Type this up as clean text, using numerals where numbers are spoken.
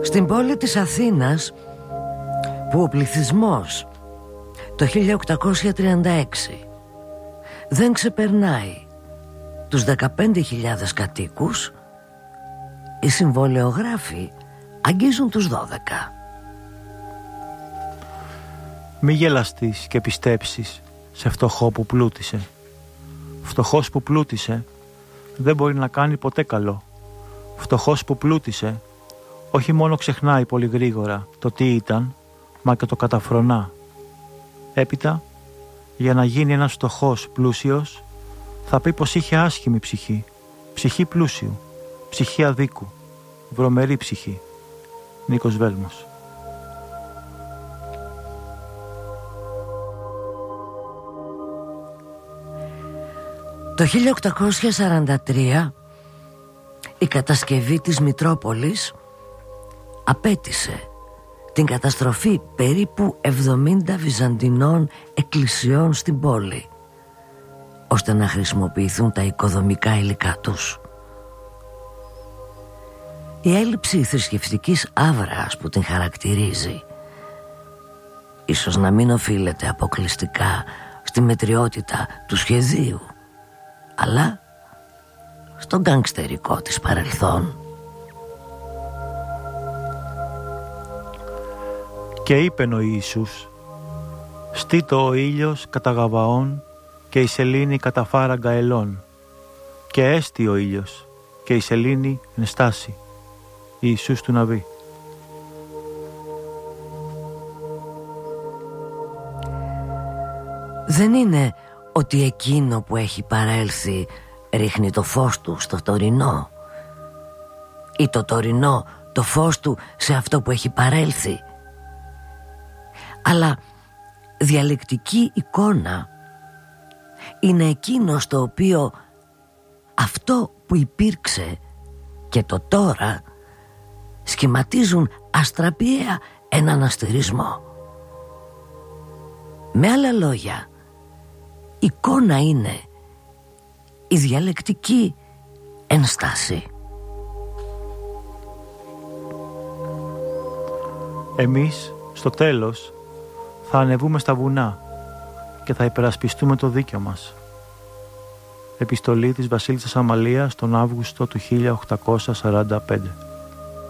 Στην πόλη της Αθήνας, που ο πληθυσμός το 1836 δεν ξεπερνάει τους 15.000 κατοίκους, οι συμβολεογράφοι αγγίζουν τους 12. Μη γελαστείς και πιστέψεις σε φτωχό που πλούτησε. Φτωχός που πλούτησε δεν μπορεί να κάνει ποτέ καλό. Φτωχός που πλούτησε όχι μόνο ξεχνάει πολύ γρήγορα το τι ήταν, μα και το καταφρονά. Έπειτα, για να γίνει ένας φτωχός πλούσιος, θα πει πως είχε άσχημη ψυχή, ψυχή πλούσιου, ψυχή αδίκου, βρωμερή ψυχή. Νίκος Βέλμος. Το 1843 η κατασκευή της Μητρόπολης απέτησε την καταστροφή περίπου 70 βυζαντινών εκκλησιών στην πόλη, ώστε να χρησιμοποιηθούν τα οικοδομικά υλικά τους. Η έλλειψη θρησκευτικής άβρας που την χαρακτηρίζει ίσως να μην οφείλεται αποκλειστικά στη μετριότητα του σχεδίου, αλλά στον γκανγκστερικό της παρελθόν. Και είπεν ο Ιησούς: «Στήτω ο ήλιος κατά Γαβαών και η σελήνη κατά φάραγγα ελών, και έστη ο ήλιος και η σελήνη εν στάση». Ιησούς του Ναβί. Δεν είναι ότι εκείνο που έχει παρέλθει ρίχνει το φως του στο τωρινό, ή το τωρινό το φως του σε αυτό που έχει παρέλθει, αλλά διαλεκτική εικόνα είναι εκείνο στο οποίο αυτό που υπήρξε και το τώρα σχηματίζουν αστραπιαία έναν αστερισμό. Με άλλα λόγια, εικόνα είναι η διαλεκτική ενστάση. Εμείς στο τέλος θα ανεβούμε στα βουνά και θα υπερασπιστούμε το δίκιο μας. Επιστολή της Βασίλισσας Αμαλίας τον Αύγουστο του 1845.